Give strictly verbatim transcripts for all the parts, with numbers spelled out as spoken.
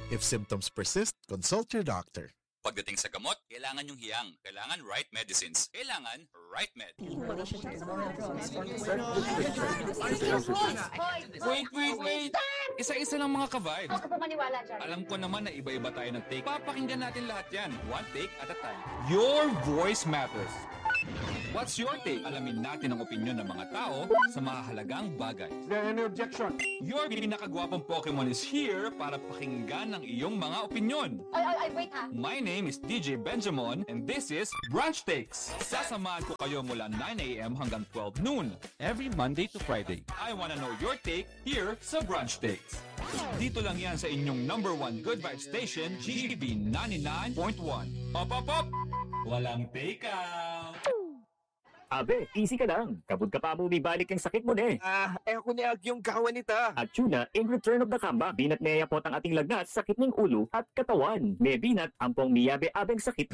If symptoms persist, consult your doctor. Pagdating sa gamot, kailangan yung hiyang. Kailangan right medicines. Kailangan right med. Wait, wait, wait! Isa-isa lang mga ka-vibes. Huwag ka po maniwala dyan. Alam ko naman na iba-iba tayo ng take. Papakinggan natin lahat yan. One take at a time. Your voice matters. What's your take? Alamin natin ang opinion ng mga tao sa mahalagang bagay. Is there any objection? Your pinakagwapong Pokemon is here para pakinggan ang iyong mga opinion. Ay, ay, ay, wait ha. My name is D J Benjamin and this is Brunch Takes. Sasamahan ko kayo mula nine a.m. hanggang twelve noon. Every Monday to Friday. I wanna know your take here sa Brunch Takes. Dito lang yan sa inyong number one good vibe station, G B ninety-nine point one. Pop, pop, pop! Walang take out! Abe, easy ka lang. Kabud ka pa mo bibalik ang sakit mo na eh. Ah, eh ako ni Ag yung kawan nita. At tuna, in return of the comeback, binat niya po ang ating lagnat, sakit ng ulo at katawan. May binat, ampong miyabe abeng sakit.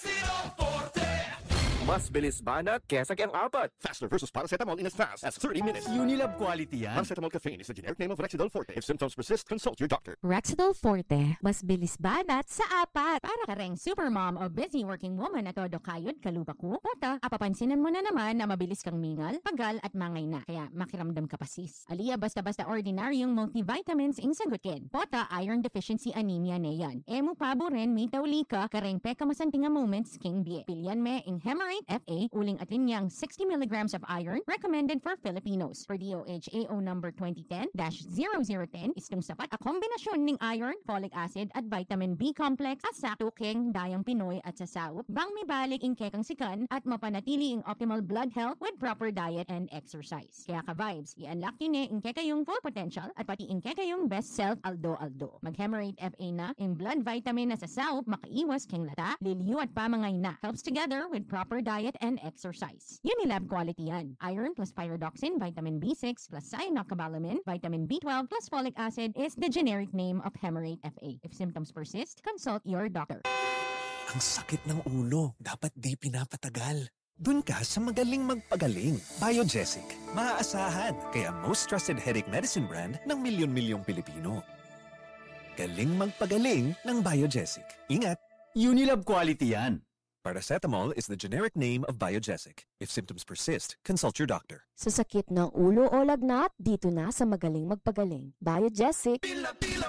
Mas bilis banat kesa kayang apat. Faster versus paracetamol in as fast as thirty minutes. Unilab quality yan. Paracetamol caffeine is the generic name of Rexidol Forte. If symptoms persist, consult your doctor. Rexidol Forte, mas bilis banat sa apat. Para ka ring supermom o busy working woman na todo kayod kalubaku, pota, apapansinan mo na naman na mabilis kang mingal, pagal at mangay na. Kaya makiramdam ka pa sis. Aliya basta-basta ordinaryong multivitamins ing sagutin. Pota, iron deficiency anemia na yan. Emu pabo rin, may tawli ka, kareng peka masantinga moments king bie. Pilyan me ing hemorrhage F A, uling atin niyang sixty milligrams of iron, recommended for Filipinos. For D O H A O number twenty ten dash zero zero one zero, istong sapat a kombinasyon ng iron, folic acid at vitamin B complex at sakto king dayang Pinoy at sasaup, bang may balik ing kekang sikan at mapanatili ing optimal blood health with proper diet and exercise. Kaya ka-vibes, i-unlock yun eh ing kekayong full potential at pati ing kekayong best self aldo-aldo. Mag-hemorrhage F A na, ing blood vitamin na sasaup, makaiwas king lata, liliw at pamangay na. Helps together with proper diet and exercise. Unilab quality yan. Iron plus pyridoxine, vitamin B six plus cyanocobalamin, vitamin B twelve plus folic acid is the generic name of Hemorrhage F A. If symptoms persist, consult your doctor. Ang sakit ng ulo, dapat di pinapatagal. Dun ka sa magaling magpagaling. Biogesic. Maaasahan, kaya most trusted headache medicine brand ng milyon-milyong Pilipino. Galing magpagaling ng Biogesic. Ingat! Unilab quality yan. Paracetamol is the generic name of Biogesic. If symptoms persist, consult your doctor. Sa sakit ng ulo o lagnat, dito na sa magaling magpagaling. Biogesic.